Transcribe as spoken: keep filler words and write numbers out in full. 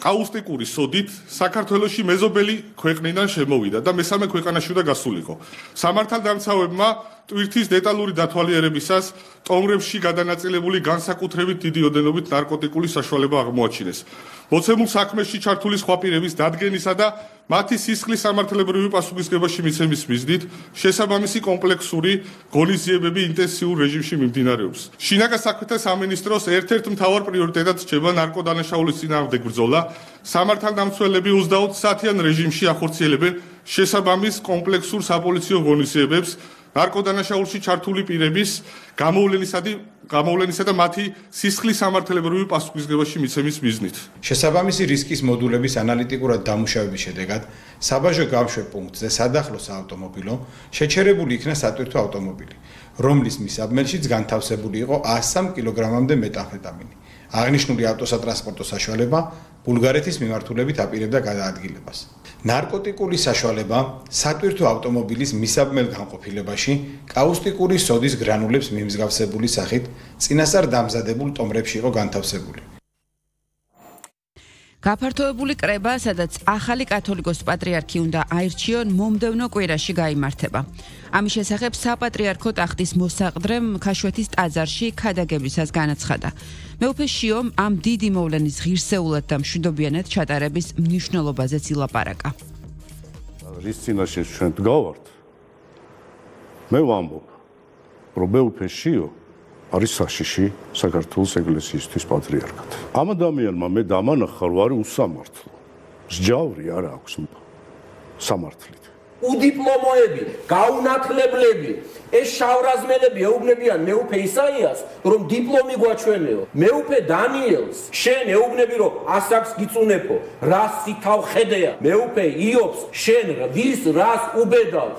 კაუსტიკური სოდით საქართველოში მეზობელი ქვეყნიდან შემოვიდა და მესამე ქვეყანაში უნდა გასულიყო. სამართალდამცავებმა ტვირთის დეტალური დათვალიერებისას ტომრებში გადანაწილებული განსაკუთრებით დიდი ოდენობით ნარკოტიკული საშუალება აღმოაჩინეს. მოცემულ საქმეში ჩართული სხვა პირების დადგენისა და მათი სისხლის სამართლებრივი პასუხისმგებაში მიცემის მიზნით შესაბამისი კომპლექსური ღონისძიებები ინტენსიურ რეჟიმში მიმდინარეობს. შინაგან საქმეთა სამინისტროს ერთ-ერთ მთავარ პრიორიტეტად რჩება ნარკოდანაშაულის წინააღმდეგ ბრძოლა. სამართალდამცველები ოცდაოთხ საათიან რეჟიმში ახორციელებენ შესაბამის კომპლექსურ საპოლიციო ღონისძიებებს ნარკოდანაშაულში ჩართული პირების გამოვლენისა და გამოვლენისა და მათი სისხლის სამართლებრივი პასუხისმგებაში მიცემის მიზნით. შესაბამისი რისკის მოდულების ანალიტიკურად დამუშავების შედეგად საბაჟო გამშვებ პუნქტზე სადახლო საავტომობილო შეჩერებული იქნა სატვირთო ავტომობილი, რომლის მისაბმელშიც განთავსებული იყო ასამ კილოგრამამდე მეტამფეტამინი. აღნიშნული ავტოსატრანსპორტო საშუალება ბულგარეთის მიმართულებით აპირებდა გადაადგილებას. ნარკოტიკული საშუალება სატვირთო ავტომობილის მისაბმელ განყოფილებაში კაუსტიკური სოდის გრანულებს მიმსგავსებული სახით წინასწარ დამზადებულ ტომრებში იყო განთავსებული. გაფართოებული კრება, სადაც ახალი კათოლიკოს პატრიარქი უნდა აირჩიონ, მომდევნო კვირაში გაიმართება. ამის შესახებ საპატრიარქო ტახტის მოსაყდრემ ქაშვეთის ტაძარში ქადაგებისას განაცხადა. მეუფე შიომ ამ დიდი მოვლენის ღირსეულად და მშვიდობიანად ჩატარების მნიშვნელობაზეც ილაპარაკა. რის წინაშე ჩვენ დგავართ, მე ვამბობ, რომ მეუფე შიო არის საშიში საქართველოს ეკლესიისთვის პატრიარქად. ამ ადამიანმა მე დამანახა, რომ არის უსამართლო. მსჯავრი არ აქვს სამართლით. უდიპლომოები, გაუნათლებლები, ეს შავრაზმელები ეუბნებიან მეუფე ისაიას, რომ დიპლომი გვაჩვენეო. მეუფე დანიელს შენ ეუბნები, რომ ასაკს გიწუნებო, რას სითავ ხედეა. მეუფე იობს, შენ ვის რას უბედავ.